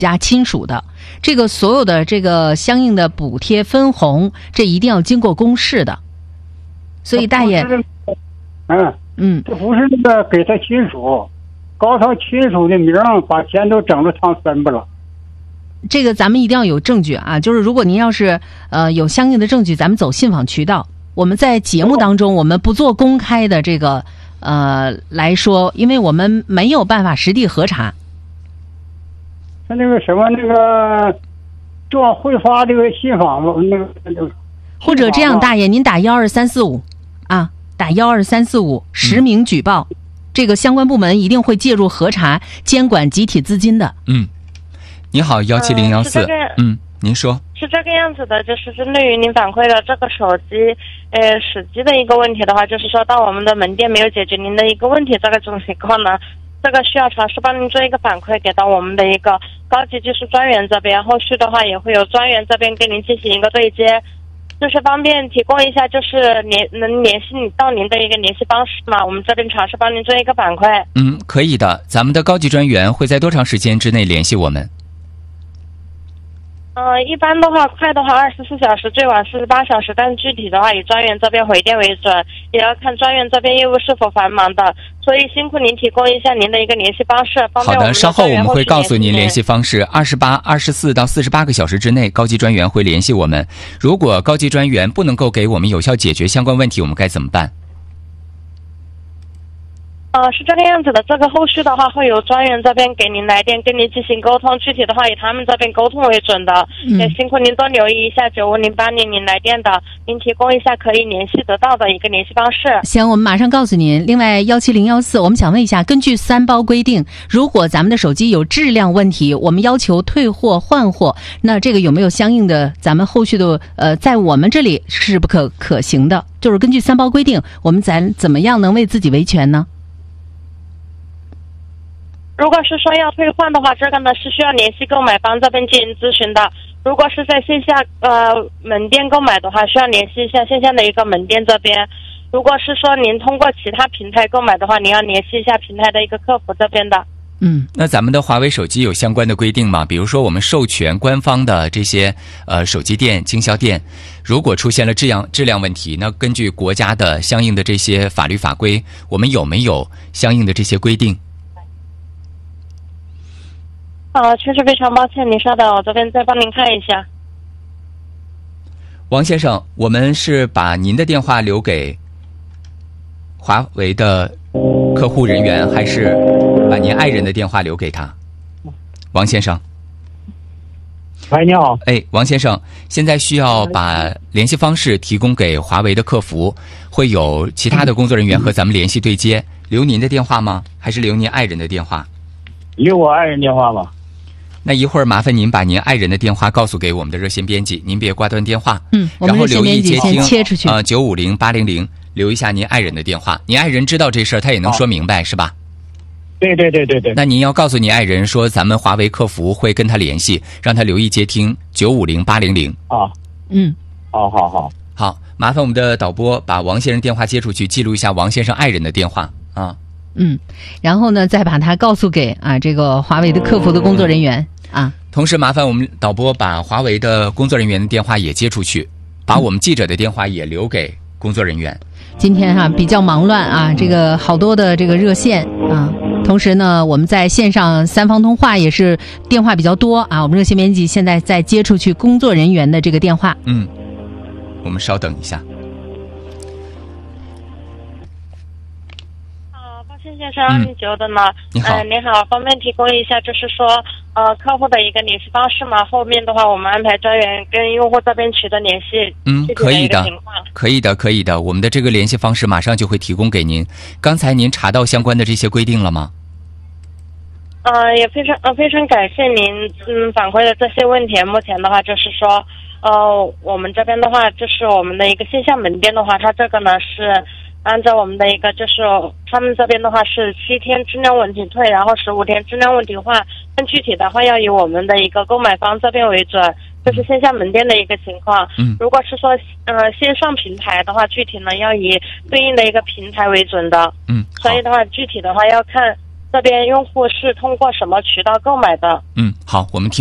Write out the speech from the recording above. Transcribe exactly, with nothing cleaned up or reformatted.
家亲属的。这个所有的这个相应的补贴分红，这一定要经过公示的。所以大爷， 嗯嗯，这不是那个给他亲属，搞他亲属的名儿，把钱都整了趟身子了。 这个咱们一定要有证据啊！就是如果您要是呃有相应的证据，咱们走信访渠道。我们在节目当中，我们不做公开的这个呃来说，因为我们没有办法实地核查。 他那个什么那个，做会发这个信访吗？那个那个。 或者这样，大爷，您打幺二三四五啊，打幺二三四五实名举报，嗯、这个相关部门一定会介入核查、监管集体资金的。 嗯。你好，幺七零幺四，嗯，您说是这个样子的，就是针对于您反馈的这个手机，呃，手机的一个问题的话，就是说到我们的门店没有解决您的一个问题，这个种情况呢，这个需要尝试帮您做一个反馈，给到我们的一个高级技术专员这边，后续的话也会有专员这边跟您进行一个对接，就是方便提供一下，就是联能联系你到您的一个联系方式嘛，我们这边尝试帮您做一个反馈。 嗯，可以的，咱们的高级专员会在多长时间之内联系我们？ 呃，一般的话，快的话二十四小时，最晚四十八小时，但具体的话以专员这边回电为准，也要看专员这边业务是否繁忙的，所以辛苦您提供一下您的一个联系方式，方便我们的专员后续联系您。 好的，稍后我们会告诉您联系方式，二十八、二十四到四十八个小时之内，高级专员会联系我们。如果高级专员不能够给我们有效解决相关问题，我们该怎么办？ 呃，是这个样子的，这个后续的话会有专员这边给您来电，跟您进行沟通，具体的话以他们这边沟通为准的。嗯、也辛苦您多留意一下九五零八零您来电的，您提供一下可以联系得到的一个联系方式。 行，我们马上告诉您。另外幺七零幺四，我们想问一下，根据三包规定，如果咱们的手机有质量问题，我们要求退货换货，那这个有没有相应的咱们后续的呃，在我们这里是不可可行的？就是根据三包规定，我们咱怎么样能为自己维权呢？ 如果是说要退换的话，这个呢是需要联系购买方这边进行咨询的。如果是在线下呃门店购买的话，需要联系一下线下的一个门店这边。如果是说您通过其他平台购买的话，您要联系一下平台的一个客服这边的。 嗯，那咱们的华为手机有相关的规定吗？比如说我们授权官方的这些呃手机店、经销店，如果出现了质量质量问题，那根据国家的相应的这些法律法规，我们有没有相应的这些规定？ 呃，确实非常抱歉，您稍等，我这边再帮您看一下。 王先生，我们是把您的电话留给华为的客户人员，还是把您爱人的电话留给他？王先生。 喂，你好。 哎，王先生，现在需要把联系方式提供给华为的客服，会有其他的工作人员和咱们联系对接。留您的电话吗？还是留您爱人的电话？ 留我爱人电话吧。 那一会儿麻烦您把您爱人的电话告诉给我们的热线编辑，您别挂断电话。 嗯，我们热线编辑先切出去。 啊，九五零八零零，留一下您爱人的电话。您爱人知道这事儿，他也能说明白，是吧？ 对对对对对。 那您要告诉您爱人说，咱们华为客服会跟他联系，让他留意接听九五零八零零。 啊，嗯，好好好。 好，麻烦我们的导播把王先生电话接出去，记录一下王先生爱人的电话啊。 嗯，然后呢，再把它告诉给啊这个华为的客服的工作人员啊。 同时，麻烦我们导播把华为的工作人员的电话也接出去，把我们记者的电话也留给工作人员。 今天哈、啊、比较忙乱啊，这个好多的这个热线啊，同时呢，我们在线上三方通话也是电话比较多啊。我们热线编辑现在在接出去工作人员的这个电话。 嗯，我们稍等一下。 谢先生，你久等了。 你好， 呃，您好，方便提供一下，就是说，呃，客户的一个联系方式吗？后面的话，我们安排专员跟用户这边取得联系。 嗯，可以的，可以的，可以的。我们的这个联系方式马上就会提供给您。刚才您查到相关的这些规定了吗？ 呃，也非常呃非常感谢您嗯反馈的这些问题。目前的话，就是说，呃，我们这边的话，就是我们的一个线下门店的话，它这个呢是。按照我们的一个，就是他们这边的话是七天质量问题退，然后十五天质量问题换。但具体的话要以我们的一个购买方这边为准，这是线下门店的一个情况。 嗯， 如果是说呃线上平台的话，具体呢要以对应的一个平台为准的。 嗯， 所以的话，具体的话要看这边用户是通过什么渠道购买的？ 嗯，好，我们听。